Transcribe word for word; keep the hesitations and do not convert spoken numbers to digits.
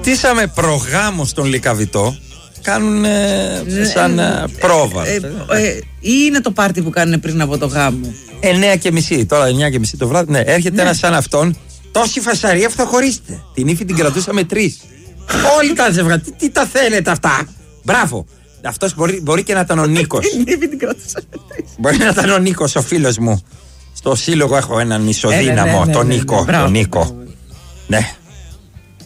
Στήσαμε προγάμο στον Λυκαβητό. Κάνουν ε, σαν ε, πρόβα. Ε, ε, ε, ή είναι το πάρτι που κάνουν πριν από το γάμο? εννιά και μισή, τώρα εννιά και μισή το βράδυ. Ναι, έρχεται Ναι. ένα σαν αυτόν. Τόση φασαρία που θα χωρίσετε. Την ύφη την κρατούσαμε τρεις. Όλοι τα ζευγάρια. Τι, τι τα θέλετε αυτά. Μπράβο. Αυτός μπορεί, μπορεί και να ήταν ο Νίκος. Μπορεί να ήταν ο Νίκος, ο φίλος μου. Στο σύλλογο έχω έναν ισοδύναμο, Ε, ναι, ναι, ναι, τον ναι, Νίκο. ναι, μπράβο, τον Νίκο. μπράβο. Ναι.